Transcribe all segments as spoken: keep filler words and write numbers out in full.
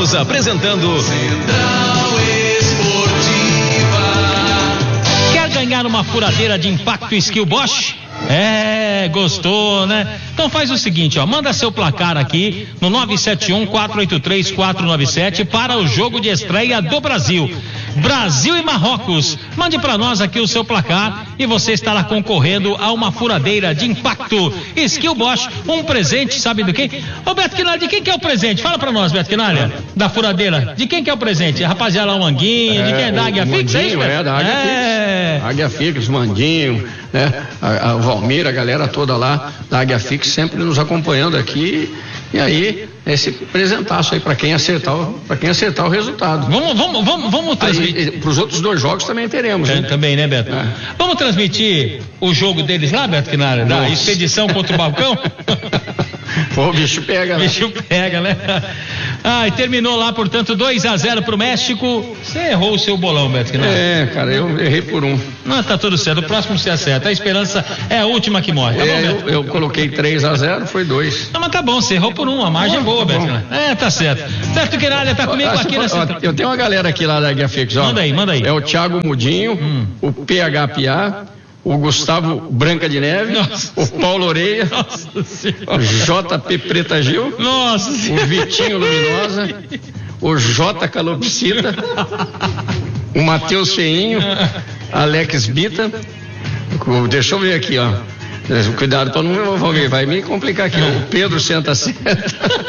Estamos apresentando Central Esportiva. Quer ganhar uma furadeira de impacto Skill Bosch? É, gostou, né? Então faz o seguinte, ó, manda seu placar aqui no nove sete um, quatro oito três, quatro nove sete para o jogo de estreia do Brasil. Brasil e Marrocos. Mande para nós aqui o seu placar e você estará concorrendo a uma furadeira de impacto Skill Bosch, um presente, sabe do quem? Ô Beto Quinalha, de quem que é o presente? Fala para nós, Beto Quinalha, da furadeira. De quem que é o presente? Rapaziada, o Manguinho, é, de quem é? Da Águia Fix, é isso? É, da Águia é. Fix. Águia Fix, Mandinho, né? A, a Valmir, a galera toda lá da Águia Fix sempre nos acompanhando aqui. E aí, esse presentaço aí para quem acertar, para quem acertar o resultado. Vamos, vamos, vamos, vamos transmitir. Para os outros dois jogos também teremos. Tem, né? Também, né, Beto? É. Vamos transmitir o jogo deles lá, Beto Quinalha? Da Nossa. Expedição contra o Balcão? Pô, o bicho pega, né? O bicho pega, né? Ah, e terminou lá, portanto, dois a zero pro México. Você errou o seu bolão, Beto Quinalha. É, cara, eu errei por um. Não, tá tudo certo. O próximo você acerta. A esperança é a última que morre. Tá é, bom, Beto? Eu, eu coloquei três a zero, foi dois. Não, mas tá bom, você errou por um. A margem é boa, tá Beto Quinalha. É, tá certo. Beto Quinalha tá comigo ah, aqui ó, nessa. Ó, eu tenho uma galera aqui lá da Águia Fix, ó. Manda aí, manda aí. É o Thiago Mudinho, hum. o P H Piá, o Gustavo Branca de Neve, Nossa. o Paulo Oreia, Nossa o J P Preta Gil, Nossa. o Vitinho Luminosa, o J Calopsita, o Matheus Feinho, Alex Bita, o, deixa eu ver aqui, ó. Cuidado para não vai me complicar aqui. O Pedro Senta Senta.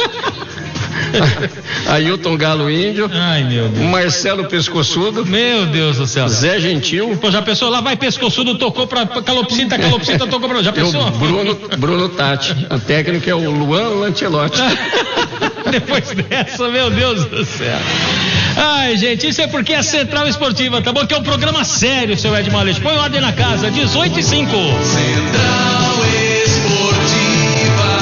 Ailton Galo Índio. Ai, meu Deus. Marcelo Pescoçudo. Meu Deus do céu. Zé Gentil. Pô, já pensou? Lá vai Pescoçudo, tocou pra Calopsita, Calopsita tocou pra. Já pensou? O Bruno, Bruno Tati. A técnica é o Luan Lancelotti. Depois dessa, meu Deus do céu. Ai, gente, isso é porque é Central Esportiva, tá bom? Que é um programa sério, seu Ed Malete. Põe ordem na casa, dezoito e cinco. Central Esportiva.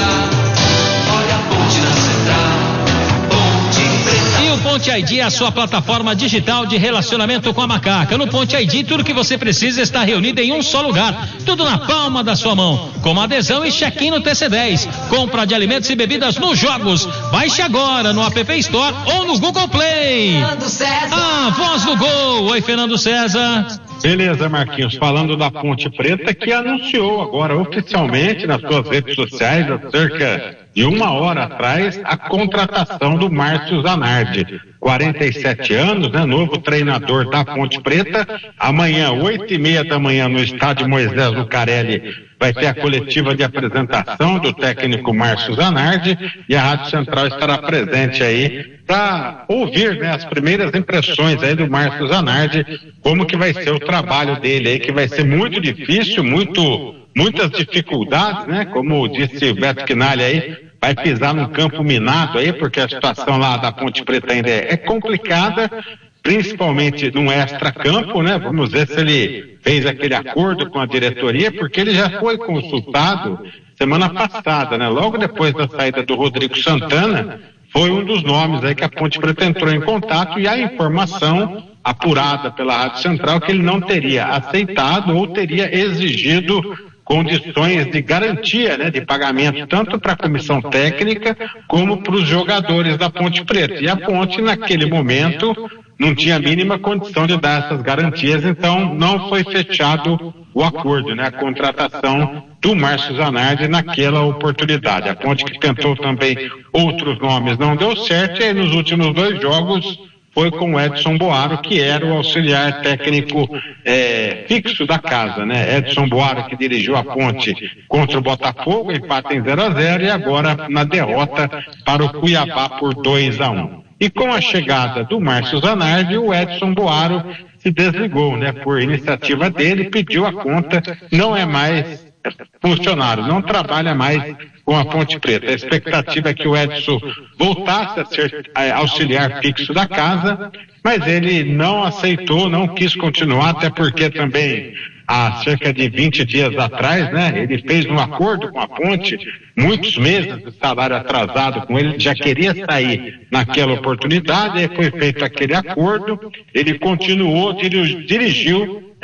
Olha a ponte na Central. Ponte Preta. E o Ponte I D é a sua plataforma digital de relacionamento com a macaca. No Ponte I D, tudo que você precisa está reunido em um só lugar. Tudo na palma da sua mão. Como adesão e check-in no T C dez. Compra de alimentos e bebidas nos jogos. Baixe agora no App Store ou no Google Play. Fernando César. Ah, voz do gol. Oi, Fernando César. Beleza, Marquinhos, falando da Ponte Preta, que anunciou agora oficialmente nas suas redes sociais, há cerca de uma hora atrás, a contratação do Márcio Zanardi, quarenta e sete anos, né, novo treinador da Ponte Preta. Amanhã, oito e meia da manhã, no estádio Moisés Lucarelli, vai ter a coletiva de apresentação do técnico Márcio Zanardi, e a Rádio Central estará presente aí para ouvir, né, as primeiras impressões aí do Márcio Zanardi, como que vai ser o trabalho dele aí, que vai ser muito difícil, muito, muitas dificuldades, né, como disse o Beto Quinalha aí, vai pisar num campo minado aí, porque a situação lá da Ponte Preta ainda é, é complicada, principalmente no extra-campo, né? Vamos ver se ele fez aquele acordo com a diretoria, porque ele já foi consultado semana passada, né? Logo depois da saída do Rodrigo Santana, foi um dos nomes aí que a Ponte Preta entrou em contato, e a informação apurada pela Rádio Central que ele não teria aceitado ou teria exigido condições de garantia, né, de pagamento tanto para a comissão técnica como para os jogadores da Ponte Preta. E a Ponte, naquele momento, não tinha a mínima condição de dar essas garantias, então não foi fechado o acordo, né, a contratação do Márcio Zanardi naquela oportunidade. A Ponte, que tentou também outros nomes, não deu certo, e aí nos últimos dois jogos foi com o Edson Boaro, que era o auxiliar técnico é, fixo da casa, né? Edson Boaro, que dirigiu a Ponte contra o Botafogo, empate em zero a zero, e agora na derrota para o Cuiabá por dois a um. E com a chegada do Márcio Zanardi, o Edson Boaro se desligou, né? Por iniciativa dele, pediu a conta, não é mais funcionário, não trabalha mais com a Ponte Preta. A expectativa é que o Edson voltasse a ser auxiliar fixo da casa, mas ele não aceitou, não quis continuar, até porque também há cerca de vinte dias atrás, né, ele fez um acordo com a Ponte, muitos meses de salário atrasado com ele, já queria sair naquela oportunidade, aí foi feito aquele acordo, ele continuou, dirigiu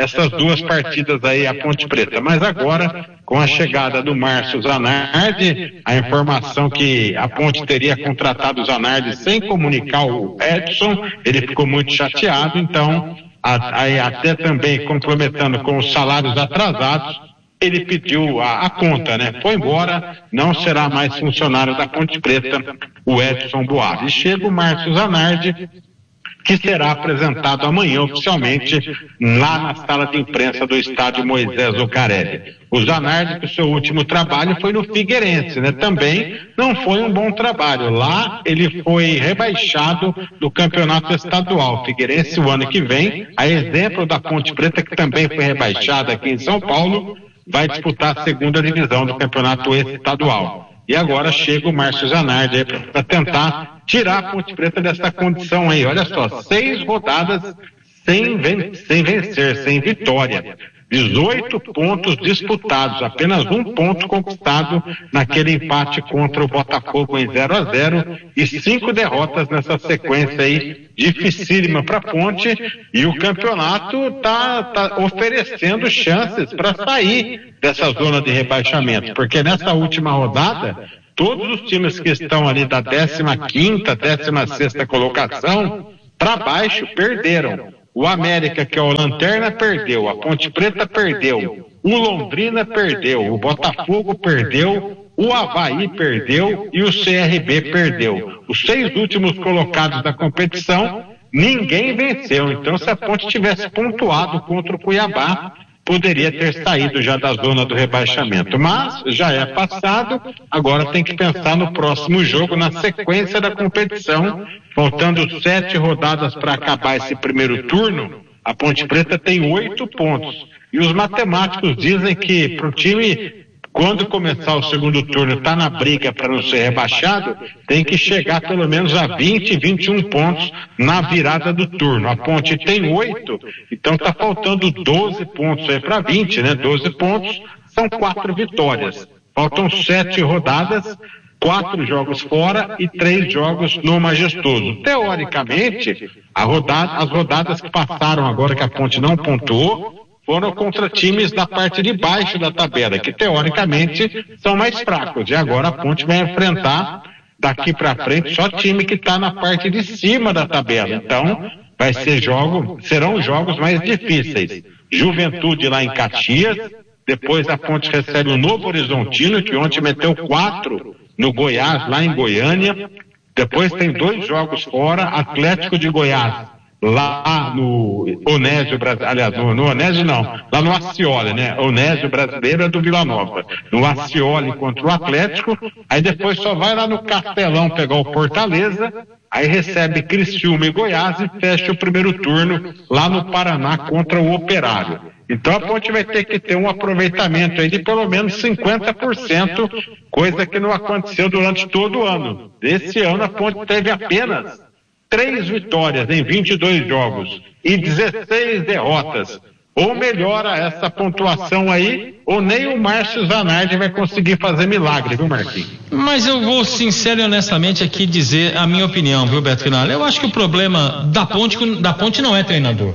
essas duas partidas aí a Ponte Preta. Mas agora, com a chegada do Márcio Zanardi, a informação que a Ponte teria contratado o Zanardi sem comunicar o Edson, ele ficou muito chateado, então, a, a, até também complementando com os salários atrasados, ele pediu a, a conta, né? Foi embora, não será mais funcionário da Ponte Preta, o Edson Boaz. E chega o Márcio Zanardi, que será apresentado amanhã oficialmente lá na sala de imprensa do estádio Moisés Zucarelli. O Zanardi, que o seu último trabalho foi no Figueirense, né? Também não foi um bom trabalho. Lá ele foi rebaixado do campeonato estadual. Figueirense o ano que vem, a exemplo da Ponte Preta, que também foi rebaixada aqui em São Paulo, vai disputar a segunda divisão do campeonato estadual. E agora chega o Márcio Zanardi para tentar tirar a Ponte Preta dessa condição aí. Olha só, seis rodadas sem, ven- sem vencer, sem vitória. dezoito pontos disputados, apenas um ponto conquistado naquele empate contra o Botafogo em zero a zero e cinco derrotas nessa sequência aí dificílima para a Ponte, e o campeonato está tá oferecendo chances para sair dessa zona de rebaixamento, porque nessa última rodada todos os times que estão ali da décima quinta, décima sexta colocação para baixo perderam. O América, que é o Lanterna, perdeu, a Ponte Preta perdeu, o Londrina perdeu, o Botafogo perdeu, o Avaí perdeu e o C R B perdeu. Os seis últimos colocados da competição, ninguém venceu. Então, se a Ponte tivesse pontuado contra o Cuiabá, poderia ter saído já da zona do rebaixamento. Mas já é passado, agora tem que pensar no próximo jogo, na sequência da competição. Faltando sete rodadas para acabar esse primeiro turno, a Ponte Preta tem oito pontos. E os matemáticos dizem que para o time, quando começar o segundo turno, está na briga para não ser rebaixado, tem que chegar pelo menos a vinte, vinte e um pontos na virada do turno. A Ponte tem oito, então está faltando doze pontos aí para vinte, né? doze pontos são quatro vitórias. Faltam sete rodadas, quatro jogos fora e três jogos no Majestoso. Teoricamente, a rodada, as rodadas que passaram agora que a Ponte não pontuou foram contra times da parte de baixo da tabela, que teoricamente são mais fracos. E agora a Ponte vai enfrentar daqui para frente só time que está na parte de cima da tabela. Então, vai ser jogo, serão jogos mais difíceis. Juventude lá em Caxias, depois a Ponte recebe o Novo Horizontino, que ontem meteu quatro no Goiás, lá em Goiânia. Depois tem dois jogos fora, Atlético de Goiás, lá no Onésio Brasileiro, aliás, no, no Onésio não, lá no Acioli, né? Onésio Brasileiro é do Vila Nova. No Acioli contra o Atlético, aí depois só vai lá no Castelão pegar o Fortaleza, aí recebe Criciúma e Goiás e fecha o primeiro turno lá no Paraná contra o Operário. Então a Ponte vai ter que ter um aproveitamento aí de pelo menos cinquenta por cento, coisa que não aconteceu durante todo o ano. Esse ano a Ponte teve apenas três vitórias em vinte e dois jogos e dezesseis derrotas. Ou melhora essa pontuação aí, ou nem o Márcio Zanardi vai conseguir fazer milagre, viu, Marquinhos? Mas eu vou sincero e honestamente aqui dizer a minha opinião, viu, Beto Final? Eu acho que o problema da Ponte, da Ponte não é treinador.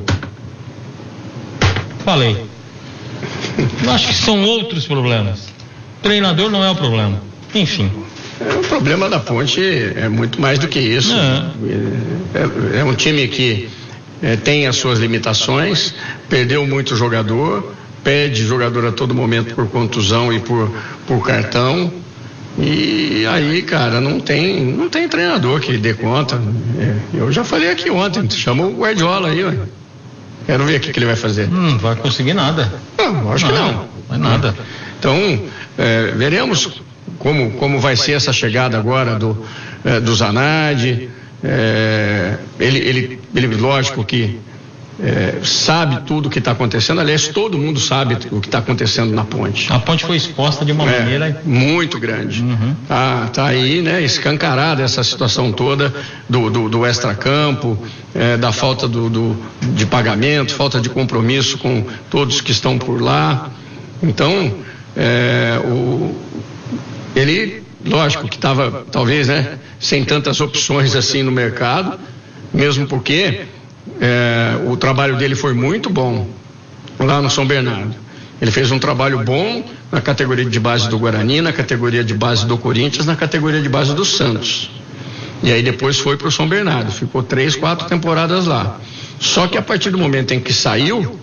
Falei. Eu acho que são outros problemas. Treinador não é o problema. Enfim. É, o problema da Ponte é muito mais do que isso. É, é, é um time que é, tem as suas limitações, perdeu muito jogador, perde jogador a todo momento por contusão e por, por cartão. E aí, cara, não tem, não tem treinador que dê conta. É, eu já falei aqui ontem, chama o Guardiola aí, ó. Quero ver o que, que ele vai fazer. Não vai conseguir nada. Não, acho que não. Não vai nada. Então, é, veremos como, como vai ser essa chegada agora do, é, do Zanardi. É, ele, ele, ele, lógico que é, sabe tudo o que está acontecendo. Aliás, todo mundo sabe o que está acontecendo na Ponte. A Ponte foi exposta de uma é, maneira muito grande. Uhum. Tá, tá aí, né, escancarada essa situação toda do, do, do extracampo, é, da falta do, do, de pagamento, falta de compromisso com todos que estão por lá. Então, é, o, ele, lógico que estava, talvez, né, sem tantas opções assim no mercado, mesmo porque É, o trabalho dele foi muito bom lá no São Bernardo. Ele fez um trabalho bom na categoria de base do Guarani, na categoria de base do Corinthians, na categoria de base do Santos. E aí depois foi para o São Bernardo, ficou três, quatro temporadas lá. Só que a partir do momento em que saiu,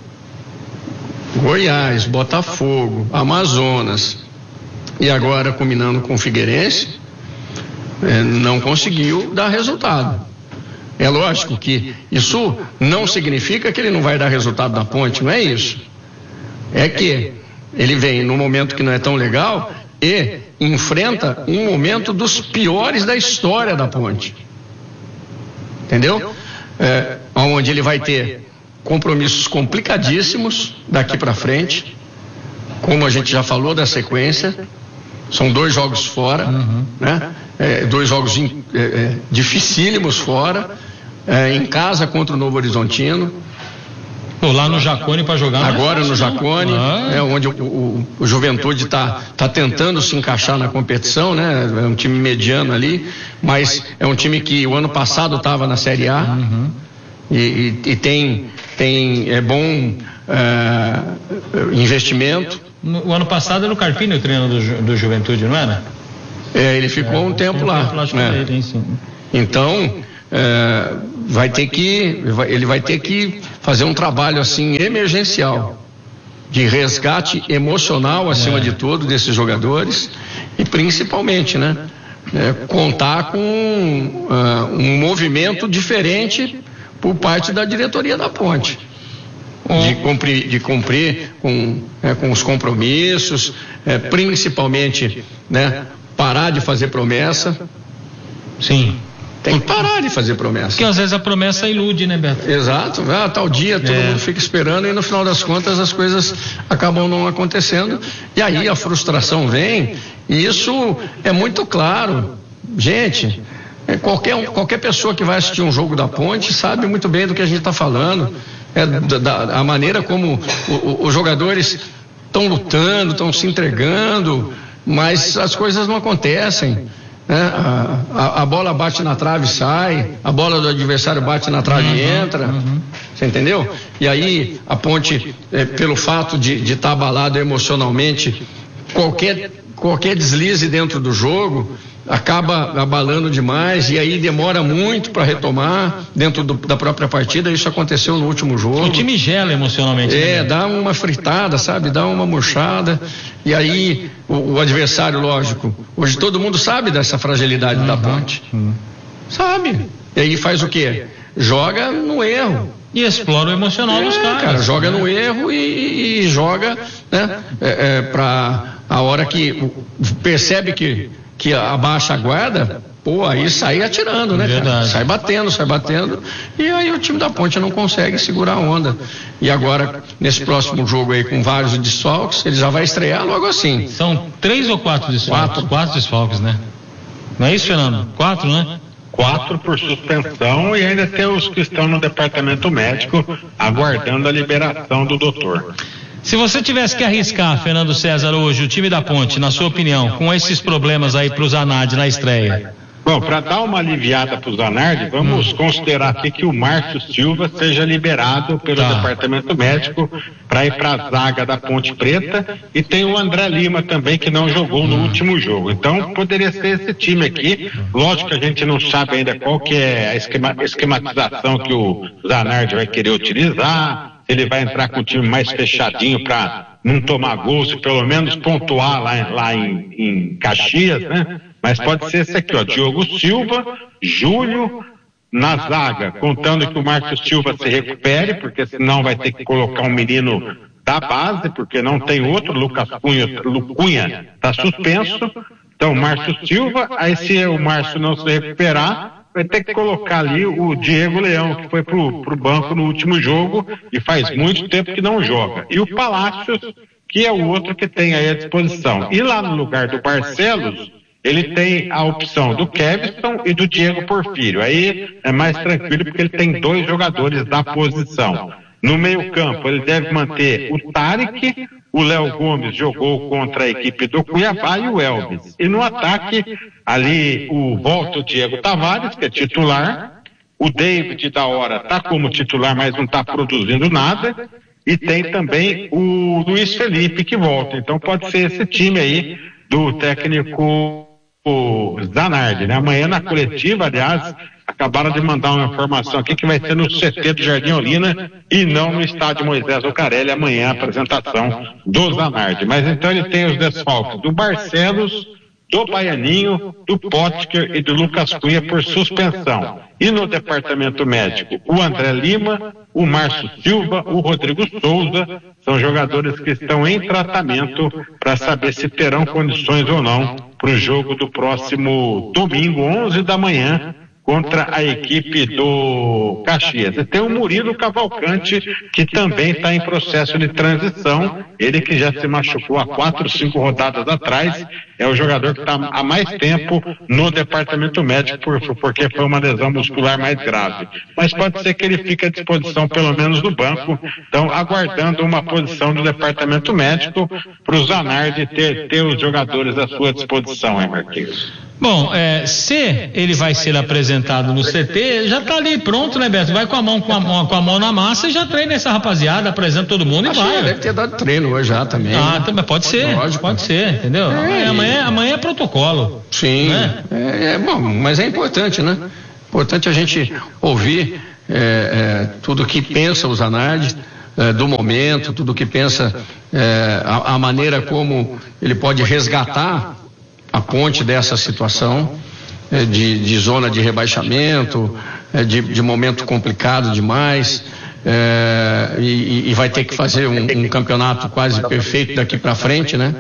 Goiás, Botafogo, Amazonas e agora combinando com o Figueirense, eh, não conseguiu dar resultado. É lógico que isso não significa que ele não vai dar resultado na Ponte, não é isso. É que ele vem num momento que não é tão legal e enfrenta um momento dos piores da história da Ponte. Entendeu? É, onde ele vai ter compromissos complicadíssimos daqui para frente, como a gente já falou da sequência, são dois jogos fora, uhum. né? É, dois jogos in, é, é, dificílimos fora, é, em casa contra o Novo Horizontino. Pô, lá no Jacone para jogar. Agora no Jacone, ah. é onde o, o, o Juventude está tá tentando se encaixar na competição, né? É um time mediano ali, mas é um time que o ano passado estava na Série A. Uhum. E, e, e tem, tem é bom é, investimento. No, o ano passado era o Carpini o treinador do, do Juventude, não era? É, ele ficou é, um tempo lá. lá né? ele, sim. Então, é, vai ter que, ele vai ter que fazer um trabalho assim emergencial, de resgate emocional acima é. de tudo desses jogadores e principalmente, né? É, contar com uh, um movimento diferente por parte da diretoria da Ponte, de cumprir, de cumprir com, é, com os compromissos, é, principalmente, né, parar de fazer promessa. Sim. Tem que parar de fazer promessa. Porque às vezes a promessa ilude, né, Beto? Exato. Ah, tal dia todo é. mundo fica esperando e no final das contas as coisas acabam não acontecendo. E aí a frustração vem, e isso é muito claro. Gente, é, qualquer, qualquer pessoa que vai assistir um jogo da Ponte sabe muito bem do que a gente está falando. É da, da a maneira como o, o, os jogadores estão lutando, estão se entregando, mas as coisas não acontecem. É, a, a, a bola bate na trave e sai, a bola do adversário bate na trave uhum, e entra, uhum. Você entendeu? E aí a Ponte, é, pelo fato de estar tá abalado emocionalmente, qualquer, qualquer deslize dentro do jogo acaba abalando demais e aí demora muito para retomar dentro do, da própria partida. Isso aconteceu no último jogo. O time gela emocionalmente. É, né? Dá uma fritada, sabe? Dá uma murchada e aí o, o adversário, lógico, hoje todo mundo sabe dessa fragilidade uhum. da Ponte. Uhum. Sabe? E aí faz o quê? Joga no erro. E explora o emocional é, dos caras. Cara, joga né? no erro e, e joga, né? É, é, para a hora que percebe que que abaixa a guarda, pô, aí sai atirando, né, cara? Sai batendo, sai batendo, e aí o time da Ponte não consegue segurar a onda. E agora, nesse próximo jogo aí, com vários desfalques, ele já vai estrear logo assim. São três ou quatro desfalques? Quatro. Quatro desfalques, né? Não é isso, Fernando? Quatro, né? Quatro por suspensão e ainda tem os que estão no departamento médico aguardando a liberação do doutor. Se você tivesse que arriscar, Fernando César, hoje, o time da Ponte, na sua opinião, com esses problemas aí para o Zanardi na estreia? Bom, para dar uma aliviada para o Zanardi, vamos hum. considerar aqui que o Márcio Silva seja liberado pelo tá. departamento médico para ir para a zaga da Ponte Preta, e tem o André Lima também, que não jogou no último jogo. Então poderia ser esse time aqui. Lógico que a gente não sabe ainda qual que é a esquema, esquematização que o Zanardi vai querer utilizar, se ele vai entrar com o time mais fechadinho para não tomar gols e pelo menos pontuar lá, lá em, em Caxias, né? Mas pode ser esse aqui, ó, Diogo Silva, Júlio na zaga, contando que o Márcio Silva se recupere, porque senão vai ter que colocar um menino da base, porque não tem outro. Lucas Cunha, Cunha está suspenso. Então, Márcio Silva, aí se o Márcio não se recuperar, vai ter que colocar ali o Diego Leão, que foi pro, pro banco no último jogo e faz muito tempo que não joga. E o Palácios, que é o outro que tem aí à disposição. E lá no lugar do Barcelos, ele tem a opção do Kevson e do Diego Porfírio. Aí é mais tranquilo porque ele tem dois jogadores da posição. No meio campo ele deve manter o Tarek, o Léo Gomes jogou contra a equipe do Cuiabá e o Elvis. E no ataque ali o volta o Diego Tavares, que é titular. O David da hora está como titular, mas não está produzindo nada. e tem também o Luiz Felipe que volta. Então pode ser esse time aí do técnico Zanardi, né? Amanhã na coletiva, aliás, acabaram de mandar uma informação aqui que vai ser no C T do Jardim Olina e não no estádio Moisés Lucarelli amanhã a apresentação do Zanardi. Mas então ele tem os desfalques do Barcelos, do Baianinho, do Potker e do Lucas Cunha por suspensão. E no departamento médico, o André Lima, o Márcio Silva, o Rodrigo Souza, são jogadores que estão em tratamento para saber se terão condições ou não para o jogo do próximo domingo, onze da manhã, contra a equipe do Caxias. E tem o Murilo Cavalcante, que também está em processo de transição, ele que já se machucou há quatro, cinco rodadas atrás, é o jogador que está há mais tempo no departamento médico, por, porque foi uma lesão muscular mais grave. Mas pode ser que ele fique à disposição, pelo menos no banco, então aguardando uma posição do departamento médico para o Zanardi ter, ter os jogadores à sua disposição, hein, Marquinhos? Bom, é, se ele vai ser apresentado no C T, já tá ali pronto, né, Beto? Vai com a mão, com a mão, com a mão na massa e já treina essa rapaziada, apresenta todo mundo Acho e vai. Deve ter dado treino hoje já também. Ah, também pode ser, lógico. Pode ser, entendeu? É, amanhã, amanhã, amanhã é protocolo. Sim, né? é, é bom, mas é importante, né? Importante a gente ouvir é, é, tudo que pensa o Zanardi, é, do momento, tudo que pensa, é, a, a maneira como ele pode resgatar a Ponte dessa situação é, de, de zona de rebaixamento, é, de, de momento complicado demais, é, e, e vai ter que fazer um, um campeonato quase perfeito daqui para frente, né?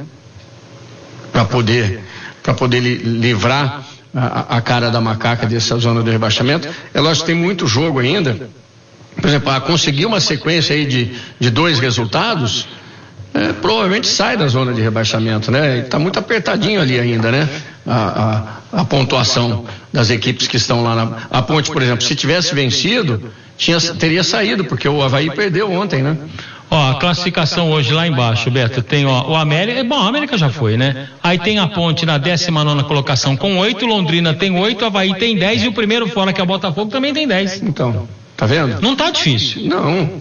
Para poder, para poder li, livrar a, a cara da macaca dessa zona de rebaixamento. É lógico que tem muito jogo ainda. Por exemplo, a conseguir uma sequência aí de, de dois resultados, É, provavelmente sai da zona de rebaixamento, né? Está muito apertadinho ali ainda, né? A, a, a pontuação das equipes que estão lá na a Ponte, por exemplo, se tivesse vencido, tinha, teria saído, porque o Avaí perdeu ontem, né? Ó, a classificação hoje lá embaixo, Beto, tem ó, o América, bom, a América já foi, né? Aí tem a Ponte na décima nona colocação com oito, Londrina tem oito, Avaí tem dez e o primeiro fora, que é o Botafogo, também tem dez. Então, tá vendo? Não tá difícil. Não.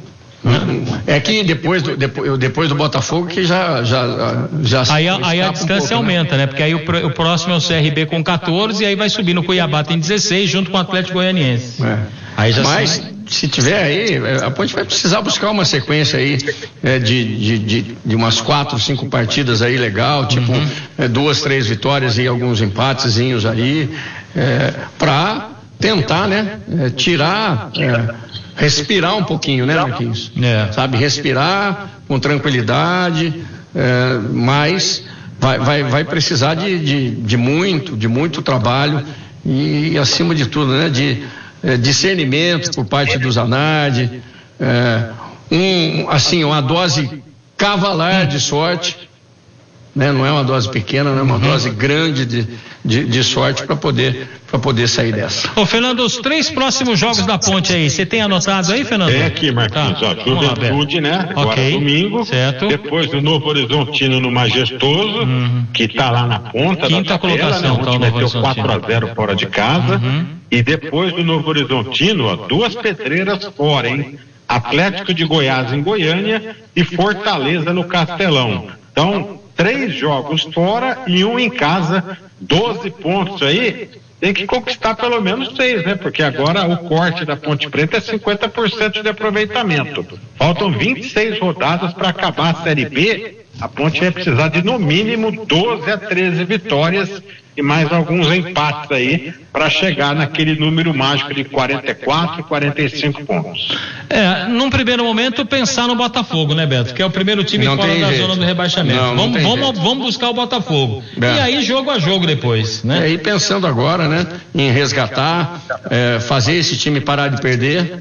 É que depois do, depois, depois do Botafogo que já já já aí, aí a distância um pouco, aumenta, né? né? Porque aí o, o próximo é o C R B com quatorze e aí vai subir no Cuiabá tem dezesseis junto com o Atlético Goianiense. É. Aí já Mas sai... se tiver aí, a Ponte vai precisar buscar uma sequência aí é, de, de, de, de umas quatro, cinco partidas aí legal, tipo uhum. é, duas, três vitórias e alguns empatezinhos aí, é, para tentar, né? É, tirar é, respirar um pouquinho, né, Marquinhos? É. Sabe, respirar com tranquilidade, é, mas vai, vai, vai precisar de, de, de muito, de muito trabalho e, acima de tudo, né, de é, discernimento por parte do Zanardi, é, um, assim, uma dose cavalar de sorte, né? Não é uma dose pequena, não é uma uhum. dose grande de, de, de sorte para poder para poder sair dessa. Ô Fernando, os três próximos jogos da Ponte aí, você tem anotado aí, Fernando? É aqui, Marquinhos, tá. ó, Juventude, né? Agora okay. domingo, certo. Depois o Novo Horizontino no Majestoso, uhum. que tá lá na ponta Quinta da tabela, colocação, né? Tá, meteu quatro a zero fora de casa, uhum. e depois do Novo Horizontino, ó, duas pedreiras fora, hein? Atlético de Goiás em Goiânia e Fortaleza no Castelão. Então, três jogos fora e um em casa, doze pontos aí, tem que conquistar pelo menos seis, né? Porque agora o corte da Ponte Preta é cinquenta por cento de aproveitamento. Faltam vinte e seis rodadas para acabar a Série B. A Ponte vai precisar de no mínimo doze a treze vitórias e mais alguns empates aí para chegar naquele número mágico de quarenta e quatro, quarenta e cinco pontos. É, num primeiro momento pensar no Botafogo, né, Beto? Que é o primeiro time não fora da jeito. zona do rebaixamento. Não, vamos, não vamos, vamos buscar o Botafogo. É. E aí jogo a jogo depois, né? E aí pensando agora, né, em resgatar, é, fazer esse time parar de perder.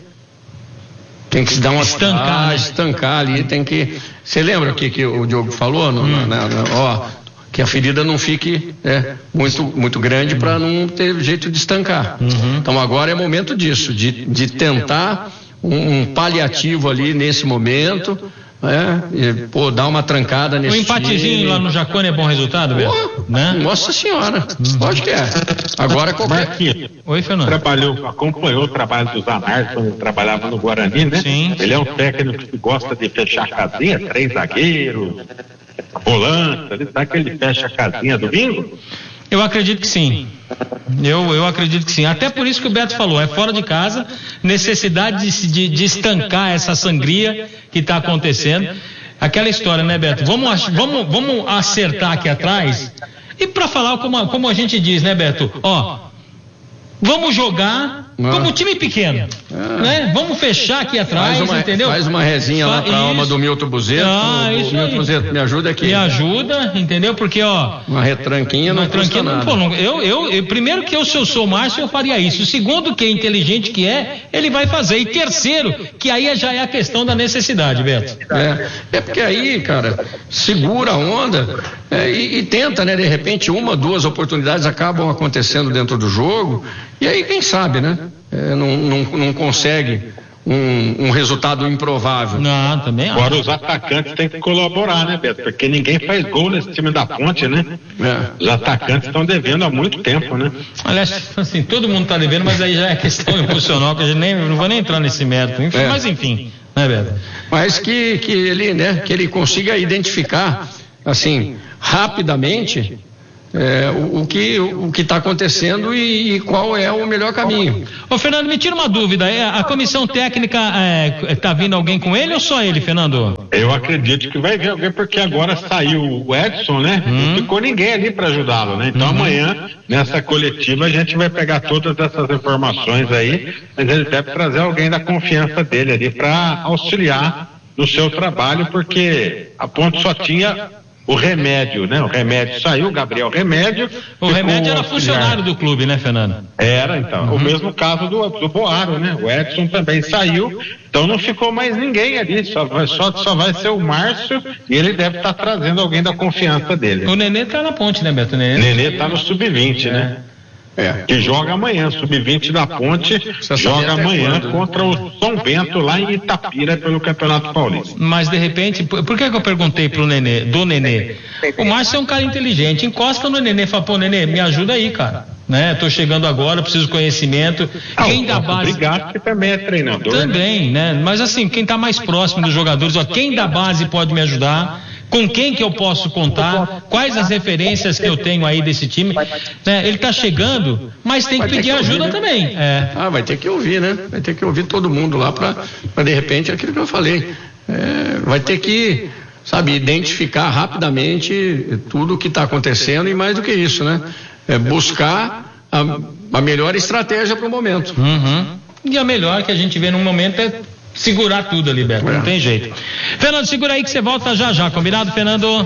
Tem que se dar uma estancar, ah, estancar ali, tem que. Você lembra o que, que o Diogo falou? No, hum. na, na, ó, que a ferida não fique é, muito, muito grande para não ter jeito de estancar. Uhum. Então agora é momento disso, de, de tentar um, um paliativo ali nesse momento, É, e, pô, dá uma trancada nesse Um empatezinho time. lá no Jacone é bom resultado, Beto? Pô, Né? Nossa senhora, lógico que é. Agora qualquer... Marquinhos, Oi, Fernando. trabalhou, acompanhou o trabalho do Zanardi quando ele trabalhava no Guarani, né? Sim. Ele é um técnico que gosta de fechar a casinha, três zagueiros, volante, ele sabe que ele fecha a casinha domingo? Eu acredito que sim. Eu, eu acredito que sim. Até por isso que o Beto falou, é fora de casa, necessidade de, de, de estancar essa sangria que está acontecendo. Aquela história, né, Beto? Vamos, vamos, vamos acertar aqui atrás. E para falar como, como a gente diz, né, Beto? Ó, vamos jogar como time pequeno, Ah. né? Vamos fechar aqui atrás, Faz uma, entendeu? faz uma resinha lá Fa- pra alma isso. do Milton Buzeto. Ah, o, o isso Milton aí. Buzeto, me ajuda aqui. Me ajuda, entendeu? Porque, ó, Uma retranquinha não Mas custa tranquilo, nada. pô, não, eu, eu, eu, primeiro que eu, se eu sou o Márcio, eu faria isso. Segundo, que é inteligente que é, ele vai fazer. E terceiro, que aí já é a questão da necessidade, Beto. É, é porque aí, cara, segura a onda é, e, e tenta, né? De repente, uma, duas oportunidades acabam acontecendo dentro do jogo, e aí, quem sabe, né? É, não, não, não consegue um, um resultado improvável. Não, também acho. Agora os atacantes têm que colaborar, né, Beto? Porque ninguém faz gol nesse time da Ponte, né? É. Os atacantes estão devendo há muito tempo, né? Aliás, assim, todo mundo tá devendo, mas aí já é questão emocional, que a gente nem, não vou nem entrar nesse mérito. Enfim, É. Mas enfim, né, Beto? Mas que, que ele, né, que ele consiga identificar, assim, rapidamente, é, o, o que o que está acontecendo e, e qual é o melhor caminho. Ô, Fernando, me tira uma dúvida. É, a comissão técnica, é, tá vindo alguém com ele ou só ele, Fernando? Eu acredito que vai vir alguém, porque agora saiu o Edson, né? Não ficou ninguém ali para ajudá-lo, né? Então amanhã, nessa coletiva, a gente vai pegar todas essas informações aí, mas ele deve trazer alguém da confiança dele ali para auxiliar no seu trabalho, porque a Ponte só tinha o Remédio, né? O Remédio saiu, o Gabriel Remédio. O ficou Remédio era auxiliar. funcionário do clube, né, Fernando? Era, então. Uhum. O mesmo caso do, do Boaro, né? O Edson também saiu, então não ficou mais ninguém ali, só vai, só, só vai ser o Márcio e ele deve estar trazendo alguém da confiança dele. O Nenê tá na Ponte, né, Beto? O Nenê, Nenê tá no sub vinte, né? É. Que joga amanhã, sub vinte da Ponte, Precisa saber joga até amanhã quando, né? contra o São Bento lá em Itapira pelo Campeonato Paulista. Mas de repente, por, por que que eu perguntei pro Nenê, do Nenê? O Márcio é um cara inteligente, encosta no Nenê e fala, pô, Nenê, me ajuda aí, cara. Né? Tô chegando agora, preciso de conhecimento. Ah, Quem o da base. Obrigado, que também é treinador. né? Também, né? Mas assim, quem tá mais próximo dos jogadores, ó, quem da base pode me ajudar? Com quem que eu posso contar? Quais as referências que eu tenho aí desse time? Né? Ele tá chegando, mas tem que Vai ter pedir que ajuda ouvir, né? também. É. Ah, vai ter que ouvir, né? Vai ter que ouvir todo mundo lá para de repente aquilo que eu falei. É, vai ter que, sabe, identificar rapidamente tudo o que está acontecendo e mais do que isso, né? É buscar a, a melhor estratégia para o momento. Uhum. E a melhor que a gente vê num momento é segurar tudo ali, Beto. Não É. tem jeito. Fernando, segura aí que você volta já já, combinado, Fernando?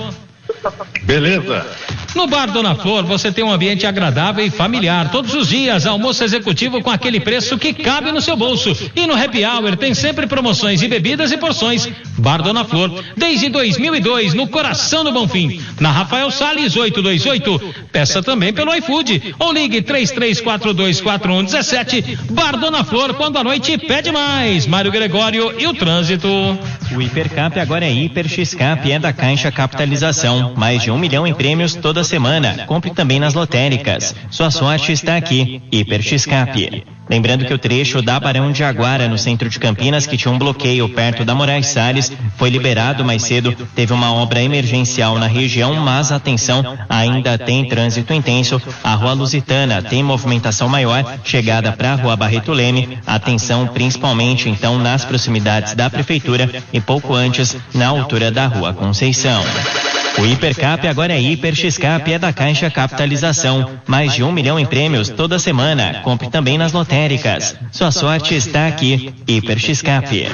Beleza? No Bar Dona Flor você tem um ambiente agradável e familiar. Todos os dias, almoço executivo com aquele preço que cabe no seu bolso. E no Happy Hour tem sempre promoções de bebidas e porções. Bar Dona Flor, desde dois mil e dois, no coração do Bonfim. Na Rafael Salles oitocentos e vinte e oito. Peça também pelo iFood. Ou ligue três três quatro dois quatro um um sete. Bar Dona Flor, quando a noite pede mais. Mário Gregório e o trânsito. O Hipercap agora é Hiper X-Cap, é da Caixa Capitalização. Mais de um milhão em prêmios toda semana. Compre também nas lotéricas. Sua sorte está aqui. Hiper X-Cap. Lembrando que o trecho da Barão de Aguara, no centro de Campinas, que tinha um bloqueio perto da Moraes Salles, foi liberado mais cedo. Teve uma obra emergencial na região, mas atenção, ainda tem trânsito intenso. A Rua Lusitana tem movimentação maior, chegada para a Rua Barreto Leme. Atenção principalmente então nas proximidades da Prefeitura e pouco antes na altura da Rua Conceição. O Hipercap agora é Hiper X-Cap, é da Caixa Capitalização. Mais de um milhão em prêmios toda semana. Compre também nas lotéricas. Sua sorte está aqui. Hiper X-Cap.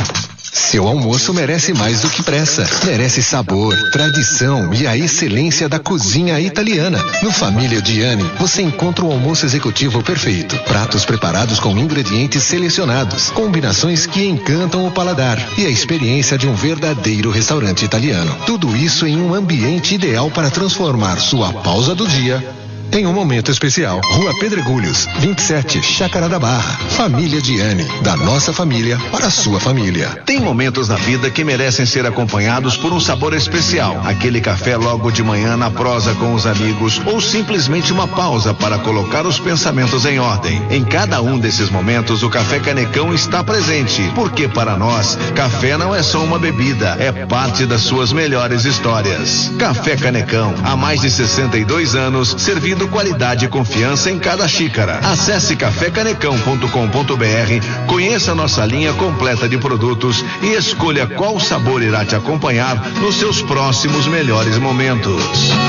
Seu almoço merece mais do que pressa. Merece sabor, tradição e a excelência da cozinha italiana. No Família Gianni, você encontra o almoço executivo perfeito. Pratos preparados com ingredientes selecionados, combinações que encantam o paladar e a experiência de um verdadeiro restaurante italiano. Tudo isso em um ambiente ideal para transformar sua pausa do dia em um momento especial. Rua Pedregulhos, vinte e sete, Chácara da Barra. Família Diane, da nossa família para a sua família. Tem momentos na vida que merecem ser acompanhados por um sabor especial. Aquele café logo de manhã na prosa com os amigos ou simplesmente uma pausa para colocar os pensamentos em ordem. Em cada um desses momentos, o Café Canecão está presente, porque para nós, café não é só uma bebida, é parte das suas melhores histórias. Café Canecão, há mais de sessenta e dois anos, servindo qualidade e confiança em cada xícara. Acesse café canecão ponto com ponto br, conheça nossa linha completa de produtos e escolha qual sabor irá te acompanhar nos seus próximos melhores momentos.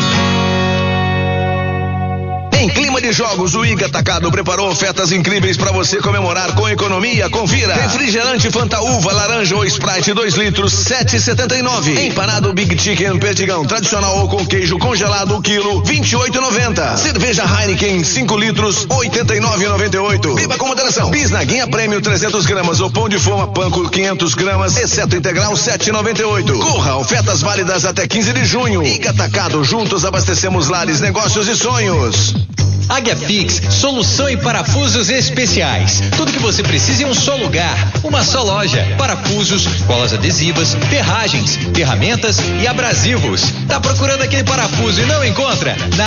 Em clima de jogos, o Iga Atacado preparou ofertas incríveis para você comemorar com economia. Confira: refrigerante Fanta Uva, laranja ou Sprite dois litros, sete e setenta e nove. Empanado Big Chicken Perdigão tradicional ou com queijo congelado o quilo, vinte e oito e noventa. Cerveja Heineken cinco litros, oitenta e nove e noventa e oito. Beba com moderação. Bisnaguinha Prêmio trezentos gramas ou pão de forma Panko quinhentos gramas, exceto integral sete e noventa e oito. Corra, ofertas válidas até quinze de junho. Iga Atacado, juntos abastecemos lares, negócios e sonhos. Águia Fix, solução em parafusos especiais. Tudo que você precisa em um só lugar, uma só loja. Parafusos, colas adesivas, ferragens, ferramentas e abrasivos. Tá procurando aquele parafuso e não encontra? Na